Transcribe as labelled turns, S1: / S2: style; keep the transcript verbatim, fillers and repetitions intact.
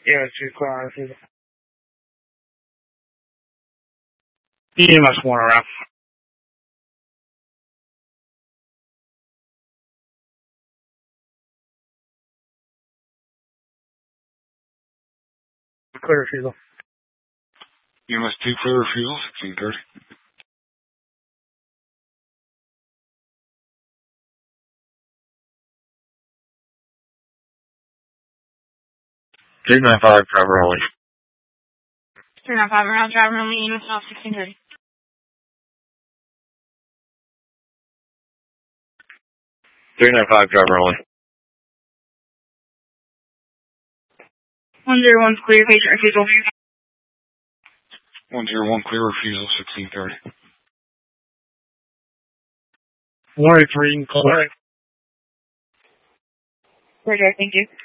S1: Yeah, two cars. E M S one around. Clear refusal.
S2: E M S two clear refusal, sixteen thirty. three nine five, driver only.
S3: three nine five around, driver only, E M S off, sixteen thirty.
S2: three nine five, driver only.
S3: one zero one clear, patient refusal.
S2: one zero one clear refusal, sixteen thirty.
S1: one eight three, clear.
S3: Roger, thank you.